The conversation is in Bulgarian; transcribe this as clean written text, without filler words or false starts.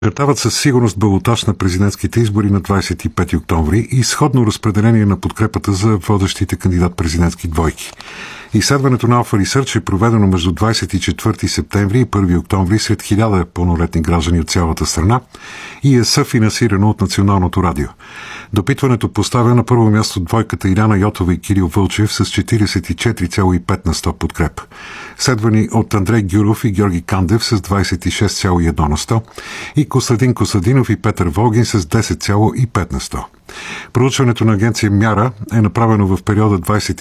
Очертават със сигурност балотаж на президентските избори на 25 октомври и сходно разпределение на подкрепата за водещите кандидат-президентски двойки. Изследването на Alpha Research е проведено между 24 септември и 1 октомври сред 1000 пълнолетни граждани от цялата страна и е съфинансирано от Националното радио. Допитването поставя на първо място двойката Иляна Йотова и Кирил Вълчев с 44,5% подкреп, следвани от Андрей Гюров и Георги Кандев с 26,1% и Костадин Костадинов и Петър Волгин с 10,5%. Проучването на агенция Мяра е направено в периода